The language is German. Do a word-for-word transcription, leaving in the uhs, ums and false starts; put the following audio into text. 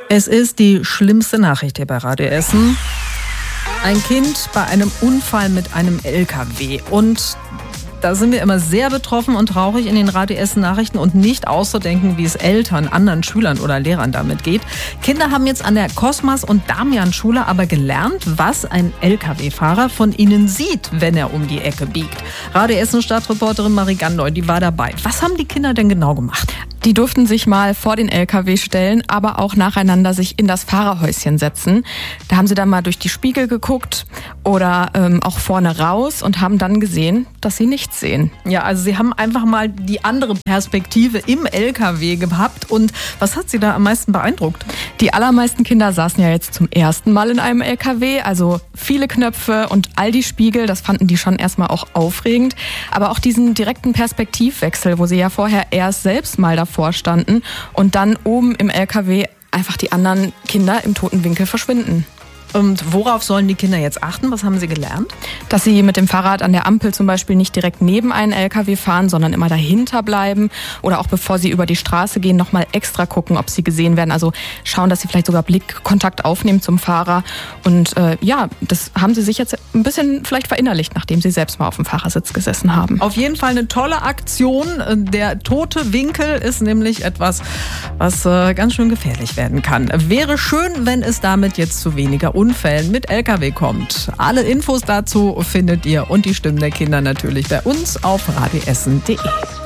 Es ist die schlimmste Nachricht hier bei Radio Essen. Ein Kind bei einem Unfall mit einem L K W. Und da sind wir immer sehr betroffen und traurig in den Radio Essen Nachrichten und nicht auszudenken, wie es Eltern, anderen Schülern oder Lehrern damit geht. Kinder haben jetzt an der Cosmas- und Damian-Schule aber gelernt, was ein L K W-Fahrer von ihnen sieht, wenn er um die Ecke biegt. Radio Essen Stadtreporterin Marie Gandoy, die war dabei. Was haben die Kinder denn genau gemacht? Die durften sich mal vor den L K W stellen, aber auch nacheinander sich in das Fahrerhäuschen setzen. Da haben sie dann mal durch die Spiegel geguckt oder ähm, auch vorne raus und haben dann gesehen, dass sie nichts sehen. Ja, also sie haben einfach mal die andere Perspektive im L K W gehabt. Und was hat sie da am meisten beeindruckt? Die allermeisten Kinder saßen ja jetzt zum ersten Mal in einem L K W, also viele Knöpfe und all die Spiegel, das fanden die schon erstmal auch aufregend. Aber auch diesen direkten Perspektivwechsel, wo sie ja vorher erst selbst mal davor standen und dann oben im L K W einfach die anderen Kinder im toten Winkel verschwinden. Und worauf sollen die Kinder jetzt achten? Was haben sie gelernt? Dass sie mit dem Fahrrad an der Ampel zum Beispiel nicht direkt neben einen L K W fahren, sondern immer dahinter bleiben. Oder auch bevor sie über die Straße gehen, nochmal extra gucken, ob sie gesehen werden. Also schauen, dass sie vielleicht sogar Blickkontakt aufnehmen zum Fahrer. Und äh, ja, das haben sie sich jetzt ein bisschen vielleicht verinnerlicht, nachdem sie selbst mal auf dem Fahrersitz gesessen haben. Auf jeden Fall eine tolle Aktion. Der tote Winkel ist nämlich etwas, was äh, ganz schön gefährlich werden kann. Wäre schön, wenn es damit jetzt zu weniger Unfällen mit L K W kommt. Alle Infos dazu findet ihr und die Stimmen der Kinder natürlich bei uns auf radioessen punkt de.